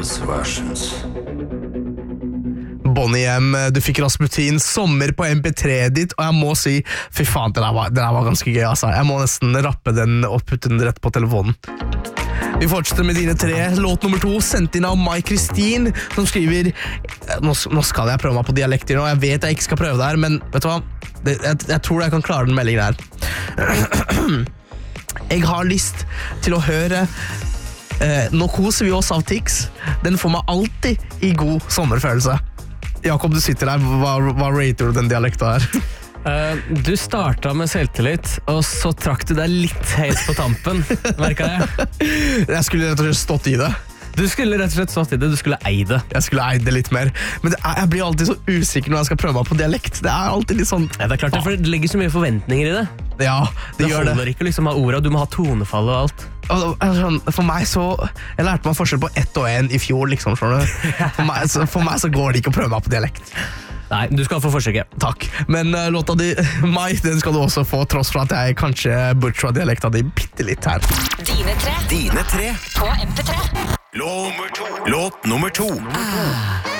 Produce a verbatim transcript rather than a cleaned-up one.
those Russians. Bonnie M, du fikk Rasputin, sommer på M P tre ditt, og jeg må si, fy faen, det der var, det der var ganske gøy, altså. Jeg må nesten rappe den og putte den rett på telefonen. Vi fortsetter med dine tre. Låt nummer to, sendt inn av Mai Kristin, som skriver, nå, nå skal jeg prøve meg på dialekter nå, jeg vet jeg ikke skal prøve det her, men vet du hva? Det, jeg, jeg tror jeg kan klare den meldingen her. Jeg har lyst til å høre eh, Nå koser vi oss av Tix. Den får meg alltid i god sommerfølelse. Jakob, du sitter der. Hva, hva rater du den dialekten her? Uh, du startet med selvtillit, og så trakk du deg litt høyt på tampen, merket jeg. Jeg skulle rett og slett stått i det. Du skulle rett og slett stått i det, du skulle eie det. Jeg skulle eie det litt mer. Men det er, jeg blir alltid så usikker når jeg skal prøve meg på dialekt. Det er alltid litt sånn... Ja, det er klart, det, for det legger så mye forventninger i det. Ja, det, det gjør det. holder ikke liksom av ordet, du må ha tonefall og alt. For meg så... Jeg lærte meg forskjell på ett og en i fjor, liksom. For meg, så, for meg så går det ikke å prøve meg på dialekt. Nei, du skal få forsøket. Takk. Men uh, låta di, Mai, den skal du også få, tross for at jeg kanskje butcha dialekta di bitte litt her. Dine tre. Dine tre. På M P tre. Låt nummer to. Låt nummer to. Ah.